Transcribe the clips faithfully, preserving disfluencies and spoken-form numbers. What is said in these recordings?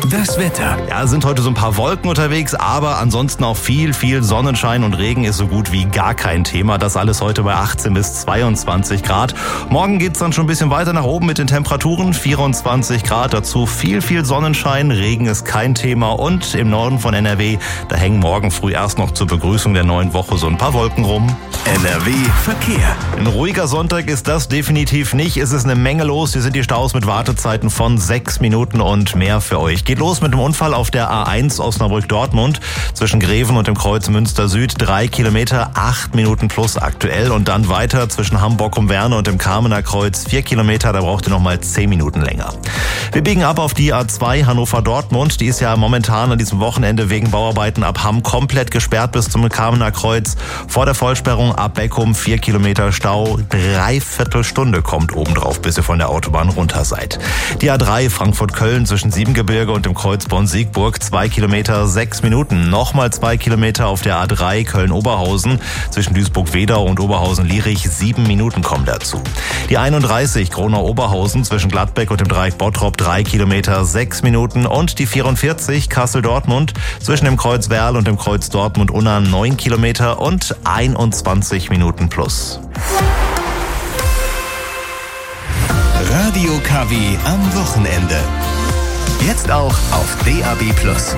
Das Wetter. Ja, sind heute so ein paar Wolken unterwegs, aber ansonsten auch viel, viel Sonnenschein und Regen ist so gut wie gar kein Thema. Das alles heute bei achtzehn bis zweiundzwanzig Grad. Morgen geht's dann schon ein bisschen weiter nach oben mit den Temperaturen. vierundzwanzig Grad, dazu viel, viel Sonnenschein. Regen ist kein Thema und im Norden von N R W, da hängen morgen früh erst noch zur Begrüßung der neuen Woche so ein paar Wolken rum. N R W Verkehr. Ein ruhiger Sonntag ist das definitiv nicht. Es ist eine Menge los. Hier sind die Staus mit Wartezeiten von sechs Minuten und mehr für euch. Geht los mit dem Unfall auf der A eins Osnabrück-Dortmund zwischen Greven und dem Kreuz Münster Süd. Drei Kilometer, acht Minuten plus aktuell. Und dann weiter zwischen Hamburg-um-Werne und dem Kamener Kreuz. Vier Kilometer, da braucht ihr noch mal zehn Minuten länger. Wir biegen ab auf die A zwei Hannover-Dortmund. Die ist ja momentan an diesem Wochenende wegen Bauarbeiten ab Hamm komplett gesperrt bis zum Kamener Kreuz. Vor der Vollsperrung ab Beckum vier Kilometer Stau. Dreiviertel Stunde kommt obendrauf, bis ihr von der Autobahn runter seid. Die A drei Frankfurt-Köln zwischen Siebengebirge und dem Kreuz Bonn-Siegburg. Zwei Kilometer, sechs Minuten. Nochmal zwei Kilometer auf der A drei Köln-Oberhausen. Zwischen Duisburg-Wedau und Oberhausen-Lierich. Sieben Minuten kommen dazu. Die einunddreißig Gronau-Oberhausen zwischen Gladbeck und dem Dreieck Bottrop. Drei Kilometer, sechs Minuten. Und die vierundvierzig Kassel-Dortmund zwischen dem Kreuz Werl und dem Kreuz Dortmund-Unna. Neun Kilometer und einundzwanzig Minuten plus. Radio K W am Wochenende. Jetzt auch auf D A B plus.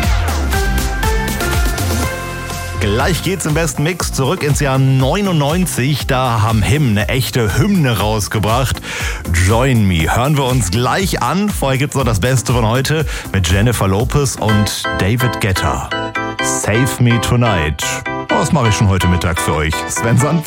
Gleich geht's im besten Mix zurück ins Jahr neunundneunzig. Da haben Him eine echte Hymne rausgebracht. Join Me. Hören wir uns gleich an. Vorher gibt's noch das Beste von heute mit Jennifer Lopez und David Guetta. Save Me Tonight. Das mache ich schon heute Mittag für euch. Sven Sandberg.